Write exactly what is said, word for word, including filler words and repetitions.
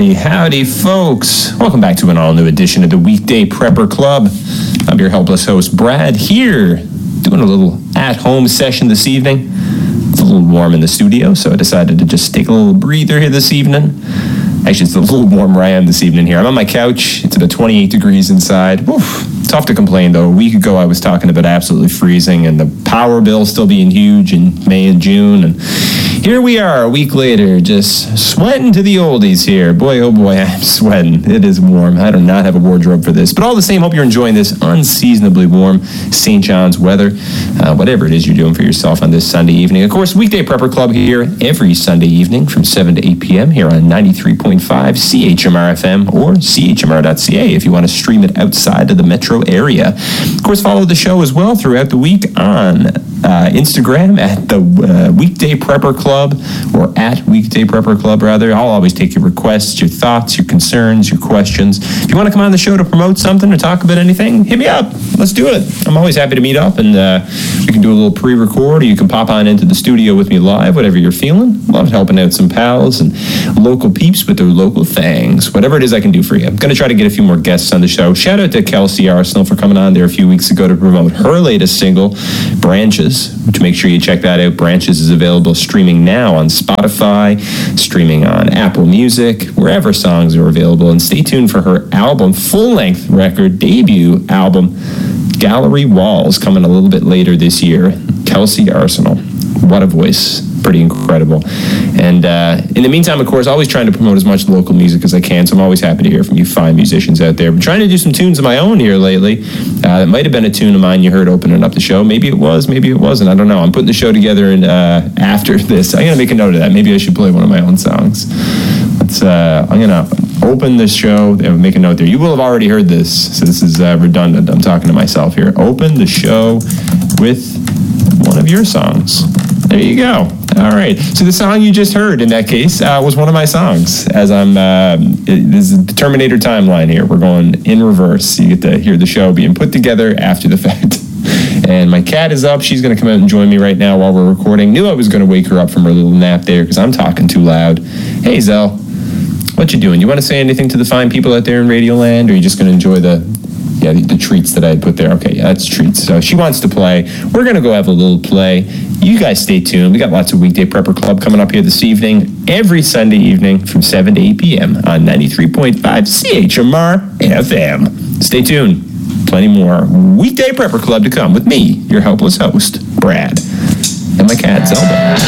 Howdy, howdy, folks. Welcome back to an all-new edition of the Weekday Prepper Club. I'm your helpless host, Brad, here, doing a little at-home session this evening. It's a little warm in the studio, so I decided to just take a little breather here this evening. Actually, it's a little warmer I am this evening here. I'm on my couch. It's about twenty-eight degrees inside. Oof. Tough to complain, though. A week ago, I was talking about absolutely freezing and the power bill still being huge in May and June. And here we are a week later, just sweating to the oldies here. Boy, oh boy, I'm sweating. It is warm. I do not have a wardrobe for this. But all the same, hope you're enjoying this unseasonably warm Saint John's weather, uh, whatever it is you're doing for yourself on this Sunday evening. Of course, Weekday Prepper Club here every Sunday evening from seven to eight p.m. here on ninety-three point five C H M R F M or C H M R dot C A if you want to stream it outside of the metro area. Of course, follow the show as well throughout the week on uh, Instagram at the uh, Weekday Prepper Club, or at Weekday Prepper Club, rather. I'll always take your requests, your thoughts, your concerns, your questions. If you want to come on the show to promote something or talk about anything, hit me up. Let's do it. I'm always happy to meet up, and uh, we can do a little pre-record, or you can pop on into the studio with me live, whatever you're feeling. Love helping out some pals and local peeps with their local things. Whatever it is I can do for you. I'm going to try to get a few more guests on the show. Shout out to Kelsey Arsenal for coming on there a few weeks ago to promote her latest single, Branches, which make sure you check that out. Branches is available streaming now on Spotify, streaming on Apple Music, wherever songs are available. And stay tuned for her album, full-length record, debut album, Gallery Walls, coming a little bit later this year. Kelsey Arsenal. What a voice. Pretty incredible. And uh, in the meantime, of course, always trying to promote as much local music as I can, so I'm always happy to hear from you fine musicians out there. I'm trying to do some tunes of my own here lately. Uh, it might have been a tune of mine you heard opening up the show. Maybe it was, maybe it wasn't. I don't know. I'm putting the show together and uh, after this. I'm going to make a note of that. Maybe I should play one of my own songs. Let's, uh, I'm going to open the show and make a note there. You will have already heard this, so this is uh, redundant. I'm talking to myself here. Open the show with one of your songs. There you go. All right. So the song you just heard, in that case, uh, was one of my songs. As I'm, uh, it, this is the Terminator timeline here. We're going in reverse. You get to hear the show being put together after the fact. And my cat is up. She's going to come out and join me right now while we're recording. Knew I was going to wake her up from her little nap there because I'm talking too loud. Hey, Zell. What you doing? You want to say anything to the fine people out there in Radio Land, or are you just going to enjoy the... Yeah, the, the treats that I had put there. Okay, yeah, that's treats. So she wants to play. We're going to go have a little play. You guys stay tuned. We got lots of Weekday Prepper Club coming up here this evening, every Sunday evening from seven to eight p.m. on ninety-three point five C H M R F M. Stay tuned. Plenty more Weekday Prepper Club to come with me, your helpless host, Brad, and my cat, Zelda.